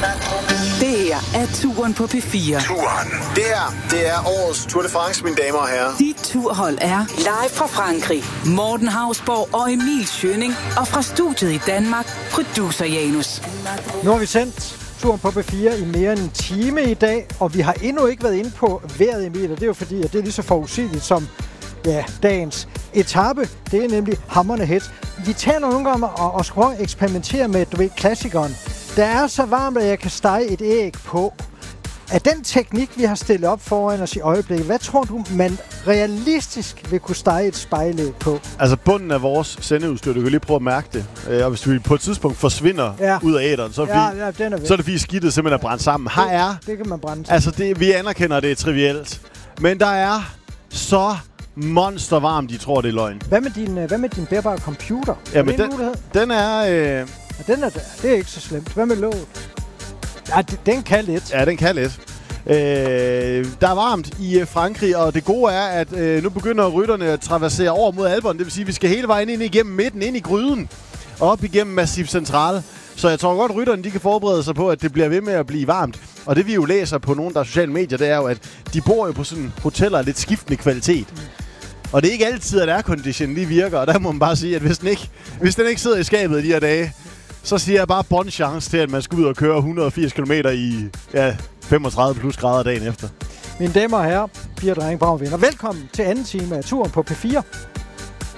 Det her er Turen på P4. Turen. Det er årets Tour de France, mine damer og herrer. Dit turhold er live fra Frankrig. Morten Hausborg og Emil Schønning. Og fra studiet i Danmark, producer Janus. Nu har vi sendt Turen på P4 i mere end en time i dag, og vi har endnu ikke været inde på vejret, Emil, og det er jo fordi, at det er lige så forudsigeligt som dagens etape. Det er nemlig hamrende hedt. Vi taler nogle gange om at skulle eksperimentere med, klassikeren. Der er så varmt, at jeg kan stege et æg på. Af den teknik, vi har stillet op foran os i øjeblikket, hvad tror du, man realistisk vil kunne stege et spejlæg på? Altså bunden af vores sendeudstyr, du kan lige prøve at mærke det. Og hvis vi på et tidspunkt forsvinder ud af æderen, så er det fordi skidtet simpelthen er brændt sammen. Det kan man brænde. Altså vi anerkender, det er trivielt. Men der er så monstervarmt, de tror, det er løgn. Hvad med din bærbare computer? Jamen, den er... det er ikke så slemt. Hvad med låget? Ja, den kan lidt. Ja, den kan lidt. Der er varmt i Frankrig, og det gode er, at nu begynder rytterne at traversere over mod Alperne. Det vil sige, at vi skal hele vejen ind igennem midten, ind i gryden, og op igennem Massif Central. Så jeg tror godt, at rytterne de kan forberede sig på, at det bliver ved med at blive varmt. Og det vi jo læser på nogle der er sociale medier, det er jo, at de bor jo på sådan hoteller af lidt skiftende kvalitet. Og det er ikke altid, at aircondition lige virker, og der må man bare sige, at hvis den ikke sidder i skabet de her dage, så siger jeg bare bon chance til, at man skal ud og køre 180 km i 35 plus grader dagen efter. Mine damer og herrer, piger, drenge, brav vinder. Velkommen til anden time af Turen på P4.